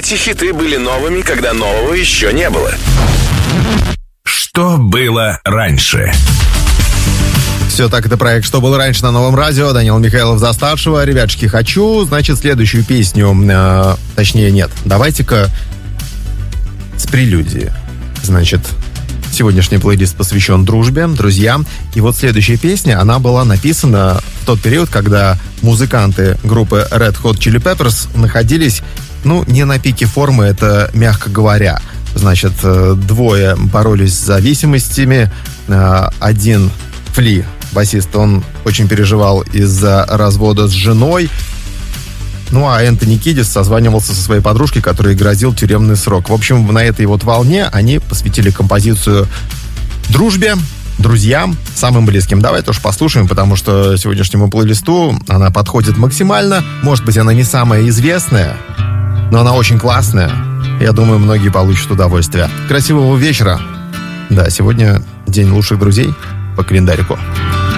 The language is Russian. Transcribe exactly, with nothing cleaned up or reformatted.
Эти хиты были новыми, когда нового еще не было. Что было раньше? Все так, это проект «Что было раньше» на Новом радио. Данил Михайлов за старшего. Ребятушки, хочу, значит, следующую песню, э, точнее, нет, давайте-ка с прелюдии. Значит, сегодняшний плейлист посвящен дружбе, друзьям. И вот следующая песня, она была написана в тот период, когда музыканты группы Red Hot Chili Peppers находились, ну, не на пике формы, это мягко говоря. Значит, двое боролись с зависимостями. Один, Фли, басист, он очень переживал из-за развода с женой. Ну, а Энтони Кидис созванивался со своей подружкой, которой грозил тюремный срок. В общем, на этой вот волне они посвятили композицию дружбе, друзьям, самым близким. Давай тоже послушаем, потому что сегодняшнему плейлисту она подходит максимально. Может быть, она не самая известная, но она очень классная. Я думаю, многие получат удовольствие. Красивого вечера. Да, сегодня день лучших друзей по календарику.